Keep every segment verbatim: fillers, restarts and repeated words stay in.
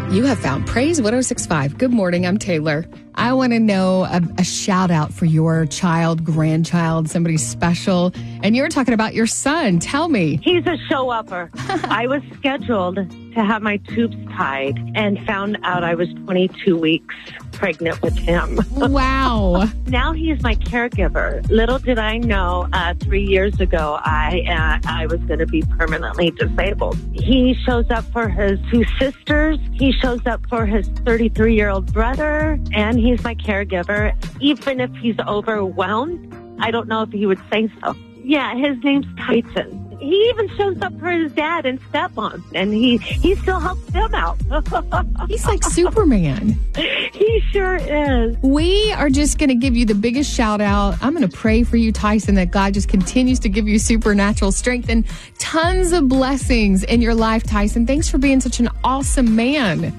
You have found Praise one oh six point five. Good morning. I'm Taylor. I want to know a, a shout out for your child, grandchild, somebody special. And you were talking about your son. Tell me. He's a show-upper. I was scheduled to have my tubes tied and found out I was twenty-two weeks pregnant with him. Wow. Now he's my caregiver. Little did I know, uh, three years ago, I uh, I was going to be permanently disabled. He shows up for his two sisters. He shows up for his thirty-three-year-old brother, and he's my caregiver. Even if he's overwhelmed, I don't know if he would say so. Yeah, his name's Tyson. He even shows up for his dad and stepmom, and he, he still helps them out. He's like Superman. He sure is. We are just going to give you the biggest shout out. I'm going to pray for you, Tyson, that God just continues to give you supernatural strength and tons of blessings in your life, Tyson. Thanks for being such an awesome man.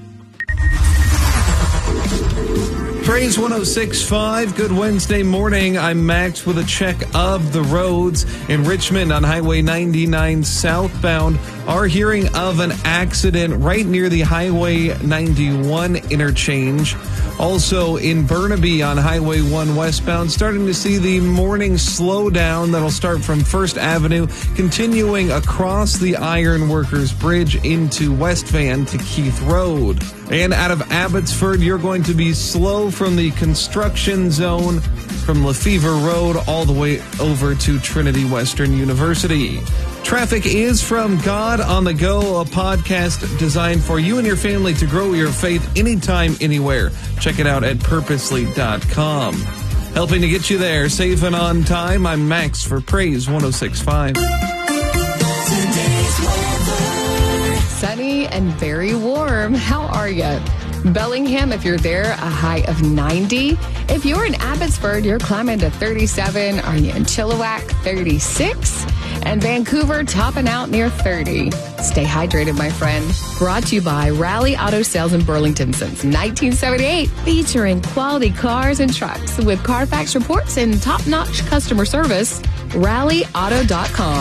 Praise one oh six point five. Good Wednesday morning. I'm Max with a check of the roads in Richmond on Highway ninety-nine southbound. Are hearing of an accident right near the Highway ninety-one interchange. Also in Burnaby on Highway one westbound, starting to see the morning slowdown that'll start from First Avenue, continuing across the Iron Workers Bridge into West Van to Keith Road. And out of Abbotsford, you're going to be slow from the construction zone from Lefevre Road all the way over to Trinity Western University. Traffic is from God on the Go, a podcast designed for you and your family to grow your faith anytime, anywhere. Check it out at purposely dot com. Helping to get you there, safe and on time, I'm Max for Praise one oh six point five. Sunny and very warm. How are you? Bellingham, if you're there, a high of ninety. If you're in Abbotsford, you're climbing to thirty-seven. Are you in Chilliwack? thirty-six. And Vancouver, topping out near thirty. Stay hydrated, my friend. Brought to you by Rally Auto Sales in Burlington since nineteen seventy-eight, featuring quality cars and trucks with Carfax reports and top-notch customer service. rally auto dot com.